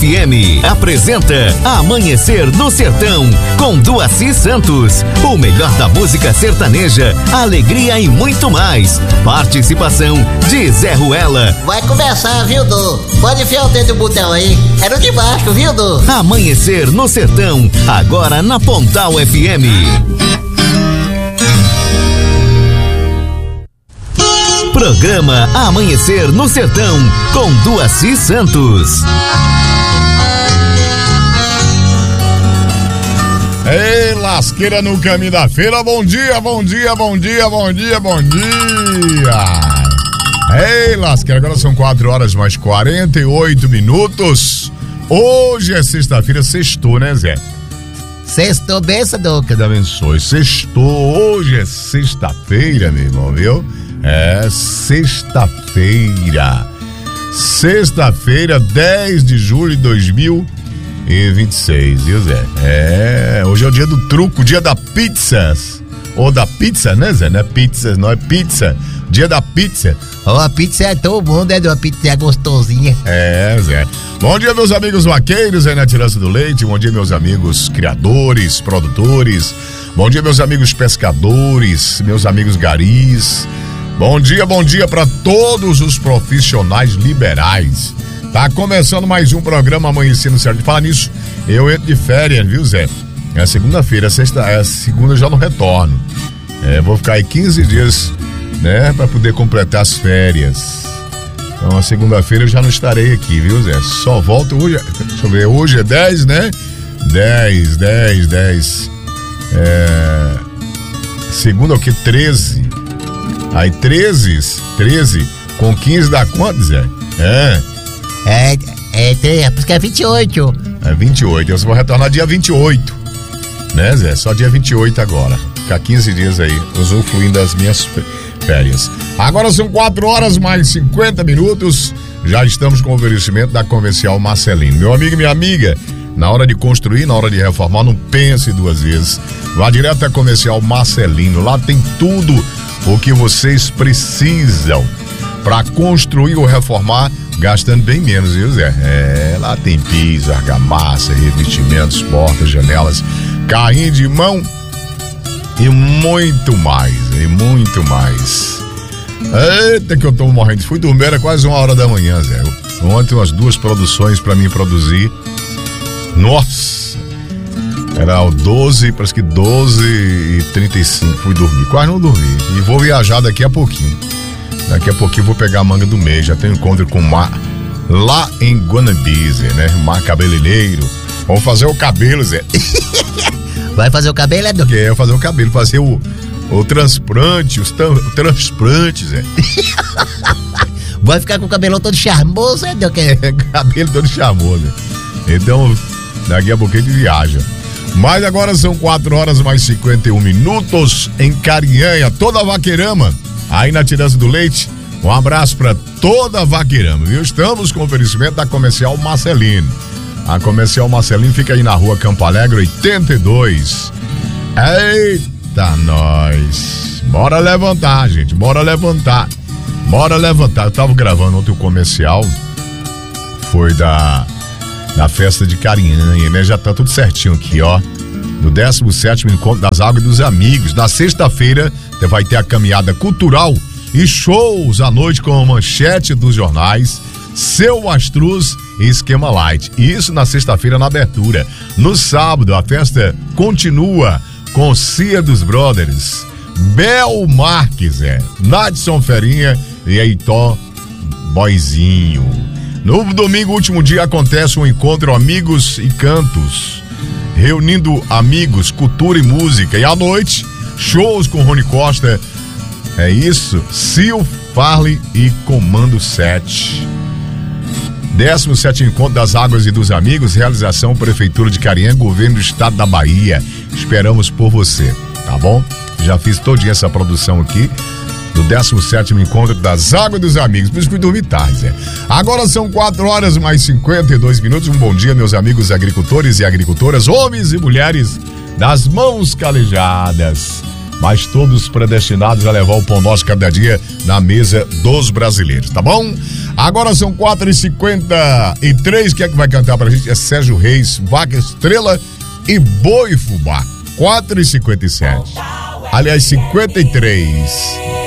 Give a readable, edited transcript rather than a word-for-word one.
FM apresenta Amanhecer no Sertão com Duaci Santos. O melhor da música sertaneja, alegria e muito mais. Participação de Zé Ruela. Vai começar, viu, Du? Pode enfiar o dedo do botão aí. É no de baixo, viu, Du? Amanhecer no Sertão, agora na Pontal FM. Programa Amanhecer no Sertão, com Duaci Santos. Ei, lasqueira no caminho da feira, bom dia, bom dia, bom dia, bom dia, bom dia. Ei, lasqueira, agora são 4 horas mais 48 minutos. Hoje é sexta-feira, sextou, né, Zé? Sextou, benção, Du. Que Deus abençoe, sextou, hoje é sexta-feira, meu irmão, viu? É sexta-feira. Sexta-feira, 10 de julho de 2026, viu, Zé? Hoje é o dia do truco, dia da pizzas. Ou da pizza, né, Zé? Não é pizzas, não é pizza. Dia da pizza. Oh, a pizza é tão bom, né, Du? A pizza é gostosinha. É, Zé. Bom dia, meus amigos vaqueiros aí na Tirança do Leite. Bom dia, meus amigos criadores, produtores. Bom dia, meus amigos pescadores, meus amigos garis. Bom dia para todos os profissionais liberais. Tá começando mais um programa Amanhecer no Sertão. Fala nisso, eu entro de férias, viu, Zé? É segunda-feira, segunda eu já não retorno. Vou ficar aí 15 dias, né, pra poder completar as férias. Então, a segunda-feira eu já não estarei aqui, viu, Zé? Só volto hoje, deixa eu ver, hoje é 10, né? 10. Segunda é o quê? 13. Aí 13 com 15 dá quanto, Zé? Porque é 28. É 28, eu só vou retornar dia 28, né, Zé? Só dia 28 agora. Ficar 15 dias aí, usufruindo das minhas férias. Agora são 4 horas mais 50 minutos. Já estamos com o oferecimento da Comercial Marcelino. Meu amigo e minha amiga, na hora de construir, na hora de reformar, não pense duas vezes. Vá direto à Comercial Marcelino. Lá tem tudo o que vocês precisam para construir ou reformar, gastando bem menos, viu, Zé? Lá tem piso, argamassa, revestimentos, portas, janelas, carrinho de mão e muito mais, Eita, que eu tô morrendo. Fui dormir, era quase 1h da manhã, Zé. Ontem umas 2 produções para mim produzir. Nossa! Era o 12, parece que 12h35, fui dormir. Quase não dormi. E vou viajar daqui a pouquinho. Daqui a pouquinho vou pegar a manga do mês. Já tenho encontro com o Mar lá em Guanambi, Zé, né? Mar cabeleireiro. Vamos fazer o cabelo, Zé. Vai fazer o cabelo, Edu? Vou fazer o cabelo, fazer o transplante, o transplante, Zé. Vai ficar com o cabelão todo charmoso, Edu? Cabelo todo charmoso. Então, daqui a pouquinho a gente viaja. Mas agora são 4 horas mais 51 minutos em Carinhanha, toda a Vaqueirama, aí na Tirança do Leite. Um abraço para toda a Vaqueirama, viu? Estamos com o oferecimento da Comercial Marcelino. A Comercial Marcelino fica aí na rua Campo Alegre 82. Eita, nós! Bora levantar, gente, bora levantar. Eu tava gravando ontem o comercial, foi da festa de Carinhanha, né? Já tá tudo certinho aqui, ó. No 17º Encontro das Águas e dos Amigos. Na sexta-feira, você vai ter a caminhada cultural e shows à noite com a manchete dos jornais, Seu Astruz e Esquema Light. Isso na sexta-feira na abertura. No sábado, a festa continua com Cia dos Brothers, Bel Marques, Nadson Ferinha e Heitor Boizinho. No domingo, último dia, acontece um encontro Amigos e Cantos, reunindo amigos, cultura e música. E à noite, shows com Rony Costa, Sil Farley e Comando 7. 17º Encontro das Águas e dos Amigos, realização Prefeitura de Carinhanha, Governo do Estado da Bahia. Esperamos por você, tá bom? Já fiz todinha essa produção aqui do 17º Encontro das Águas dos Amigos. Por isso fui dormir tarde, Zé. Agora são 4 horas mais 52 minutos. Um bom dia, meus amigos agricultores e agricultoras, homens e mulheres das mãos calejadas, mas todos predestinados a levar o pão nosso cada dia na mesa dos brasileiros, tá bom? Agora são 4h53. Quem é que vai cantar pra gente? É Sérgio Reis, Vaca Estrela e Boi Fubá. 4h57. Aliás, 53.